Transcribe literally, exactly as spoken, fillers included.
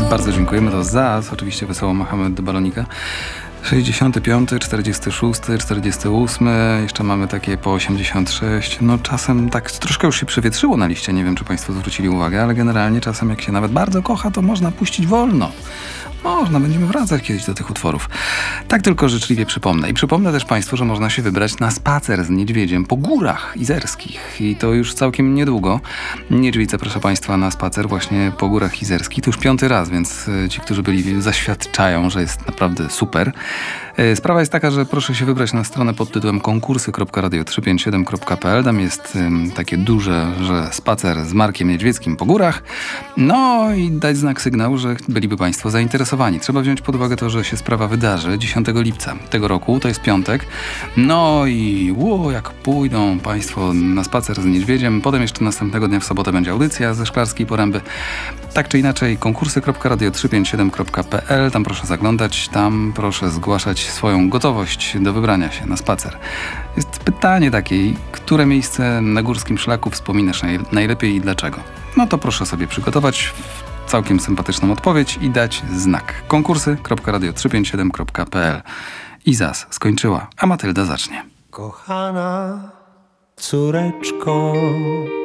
Bardzo dziękujemy. To Zaz, oczywiście Wesoło machamy do balonika. sześćdziesiąty piąty, czterdziesty szósty, czterdziesty ósmy, jeszcze mamy takie po osiemdziesiąt sześć. No czasem tak troszkę już się przewietrzyło na liście, nie wiem czy Państwo zwrócili uwagę, ale generalnie czasem jak się nawet bardzo kocha, to można puścić wolno. Można, będziemy wracać kiedyś do tych utworów. Tak tylko życzliwie przypomnę. I przypomnę też Państwu, że można się wybrać na spacer z niedźwiedziem po górach izerskich. I to już całkiem niedługo. Niedźwiedź zaprasza Państwa na spacer właśnie po górach izerskich. To już piąty raz, więc ci, którzy byli, zaświadczają, że jest naprawdę super. Sprawa jest taka, że proszę się wybrać na stronę pod tytułem konkursy kropka radio trzysta pięćdziesiąt siedem kropka p l. Tam jest um, takie duże, że spacer z Markiem Niedźwieckim po górach. No i dać znak sygnału, że byliby Państwo zainteresowani. Trzeba wziąć pod uwagę to, że się sprawa wydarzy dziesiątego lipca tego roku, to jest piątek. No i ło, jak pójdą Państwo na spacer z niedźwiedziem, potem jeszcze następnego dnia w sobotę będzie audycja ze Szklarskiej Poręby. Tak czy inaczej, konkursy kropka radio trzysta pięćdziesiąt siedem kropka p l. Tam proszę zaglądać, tam proszę zgłaszać swoją gotowość do wybrania się na spacer. Jest pytanie takie, które miejsce na górskim szlaku wspominasz naj, najlepiej i dlaczego? No to proszę sobie przygotować całkiem sympatyczną odpowiedź i dać znak. konkursy kropka radio trzysta pięćdziesiąt siedem kropka p l. I Zaz skończyła, a Matylda zacznie. Kochana córeczko,